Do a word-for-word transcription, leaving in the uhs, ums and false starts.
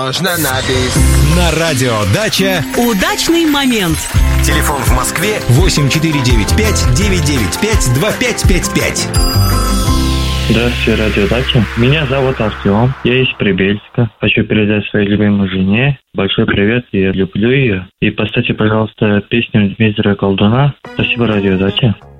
Можно на бис. На радио «Дача». Удачный момент. Телефон в Москве восемь четыре девять пять девять девять пять два пять пять пять. Здравствуйте, радио «Дача». Меня зовут Артем, я из Прибельска. Хочу передать своей любимой жене большой привет, я люблю ее. И поставьте, пожалуйста, песню Дмитрия Колдуна. Спасибо, радио «Дача».